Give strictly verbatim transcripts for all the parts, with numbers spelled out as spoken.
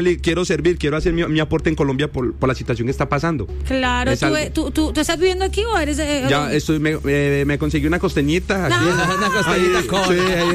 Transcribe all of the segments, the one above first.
quiero servir, quiero hacer mi, mi aporte en Colombia por, por la situación que está pasando. Claro, ¿tú, tú, tú, ¿tú estás viviendo aquí o eres...? Eh, ya ¿dónde? estoy, me, eh, me conseguí una costeñita. Aquí. No. Una costeñita Ahí, con. sí, ahí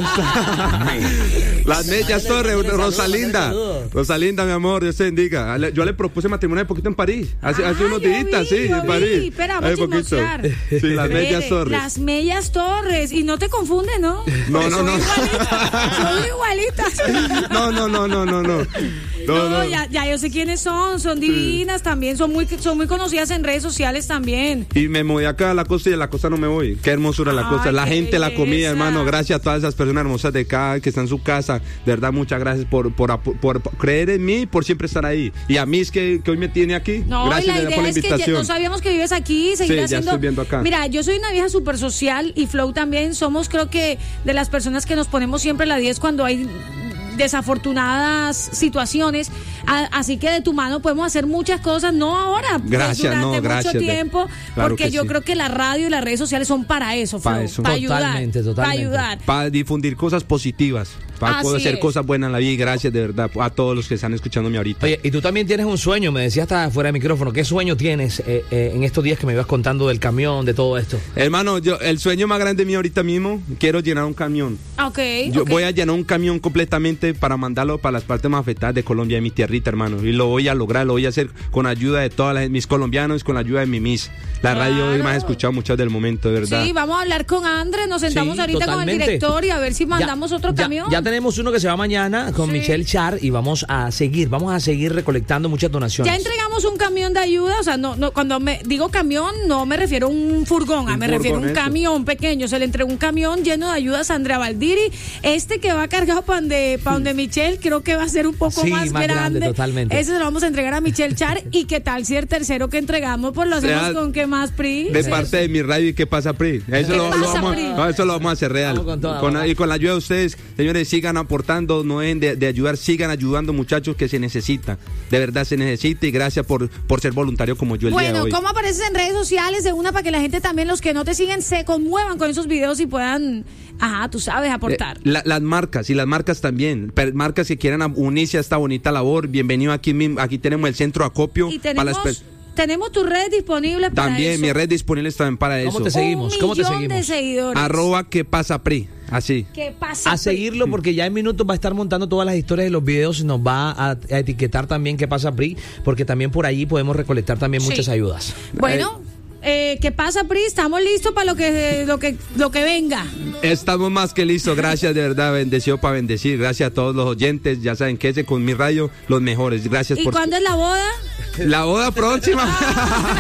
está. Las Mellas Torres, Rosalinda. Rosalinda, mi amor, Dios te bendiga. Yo le propuse matrimonio hace poquito en París. Hace, Ah, hace unos yo días, vi, sí, yo en París. vi. Espera, Hace vamos a poquito. chismosear. Sí, las Espere, Mellas Torres. Las Mellas Torres. Y no te confundes, ¿no? No, no, Son no. igualitas. Son igualitas. No, no, no, no, no, no. No, No, no. Ya, ya yo sé quiénes son, son divinas también, son muy, son muy conocidas en redes sociales también. Y me mudé acá a la costa y de la costa no me voy. Qué hermosura la Ay, costa. La qué gente, la comida, belleza. hermano. Gracias a todas esas personas hermosas de acá que están en su casa. De verdad, muchas gracias por, por, por, por creer en mí y por siempre estar ahí. Y a mí es que, que hoy me tiene aquí. No, Gracias y la de verdad, idea por la es que ya invitación. no sabíamos que vives aquí, seguir Sí, ya haciendo. estoy viendo acá. Mira, yo soy una vieja súper social y Flow también. Somos, creo que, de las personas que nos ponemos siempre la diez cuando hay desafortunadas situaciones, a, así que de tu mano podemos hacer muchas cosas, no ahora, pues, Gracias, durante no, gracias, mucho de- tiempo, claro porque que yo sí. creo que la radio y las redes sociales son para eso, Pa' Flow, eso. para ayudar, Totalmente, para totalmente. ayudar. Para difundir cosas positivas. Para Así poder hacer es. cosas buenas en la vida. Y gracias de verdad a todos los que están escuchándome ahorita. Oye, y tú también tienes un sueño, me decías hasta fuera de micrófono. ¿Qué sueño tienes eh, eh, en estos días que me ibas contando del camión, de todo esto? Hermano, yo el sueño más grande mío ahorita mismo, quiero llenar un camión. Ah, ok, Yo ok. voy a llenar un camión completamente para mandarlo para las partes más afectadas de Colombia, de mi tierrita, hermano. Y lo voy a lograr, lo voy a hacer con ayuda de todos mis colombianos, con la ayuda de mi Miss. La radio Claro. hoy me has escuchado muchas del momento, de verdad. Sí, vamos a hablar con Andrés, nos sentamos Sí, ahorita totalmente. con el director y a ver si mandamos Ya- otro ya- camión. Ya tenemos uno que se va mañana con Sí. Michelle Char y vamos a seguir, vamos a seguir recolectando muchas donaciones. Ya entregamos un camión de ayuda, o sea, no, no, cuando me digo camión, no me refiero a un furgón, ah, Un me refiero a un furgón, eso. camión pequeño. Se le entregó un camión lleno de ayudas a Andrea Valdiri. Este que va cargado para donde, pa' donde Michelle, creo que va a ser un poco Sí, más, más grande, grande. totalmente. Ese se lo vamos a entregar a Michelle Char. ¿Y qué tal si el tercero que entregamos, pues lo hacemos Sea con qué más, Pri? De Sí. parte de mi radio y qué pasa, Pri. Eso, ¿Qué lo, lo pasa, vamos, Pri? no, eso lo vamos a hacer real. Vamos con toda, Con- vamos. y con la ayuda de ustedes, señores, sigan aportando, no dejen de, de ayudar, sigan ayudando, muchachos, que se necesita. De verdad se necesita y gracias por, por ser voluntario como yo el día de Bueno, hoy. ¿cómo apareces en redes sociales? De una para que la gente también, los que no te siguen, se conmuevan con esos videos y puedan, ajá, tú sabes, aportar. Eh, la- las marcas y las marcas también, per- marcas que quieran unirse a esta bonita labor, bienvenido aquí mismo, aquí tenemos el centro de acopio Y para las tenemos, per- tenemos tu red disponible para también eso. mi red disponible también para ¿Cómo eso. te seguimos? Un ¿Cómo te millón seguimos? de seguidores. Arroba que pasa Pri, así. ¿Qué pasa? A seguirlo porque ya en minutos va a estar montando todas las historias de los videos y nos va a, a etiquetar también qué pasa Pri, porque también por allí podemos recolectar también Sí. muchas ayudas. Bueno, eh, ¿qué pasa, Pri? Estamos listos para lo que, lo que, lo que venga. Estamos más que listos, gracias de verdad, bendecido para bendecir, gracias a todos los oyentes, ya saben que ese con mi radio, los mejores, gracias ¿Y por cuándo es la boda? la boda próxima.